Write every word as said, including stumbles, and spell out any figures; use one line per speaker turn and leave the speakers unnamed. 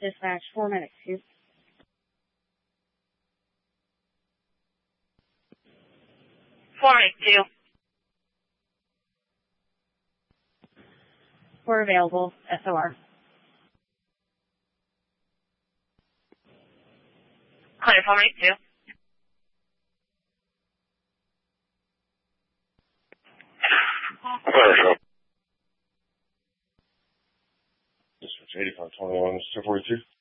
Dispatch, four minutes, two.
Four minutes, two.
We're available, S O R.
Clear, four minutes, two.
Clear, show. Dispatch eighty-five twenty-one, two forty-two.